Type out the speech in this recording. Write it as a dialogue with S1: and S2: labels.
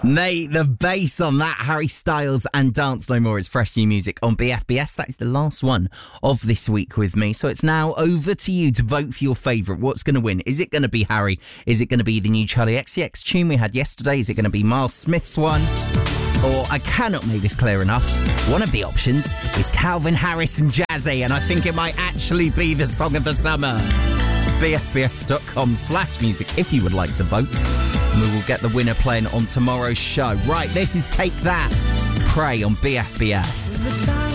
S1: Mate, the bass on that, Harry Styles and Dance No More is fresh new music on BFBS. That is the last one of this week with me. So it's now over to you to vote for your favourite. What's going to win? Is it going to be Harry? Is it going to be the new Charlie XCX tune we had yesterday? Is it going to be Miles Smith's one? Or, I cannot make this clear enough, one of the options is Calvin Harris and Jazzy, and I think it might actually be the song of the summer. It's bfbs.com/music if you would like to vote. And we will get the winner playing on tomorrow's show. Right, this is Take That. It's Prey on BFBS.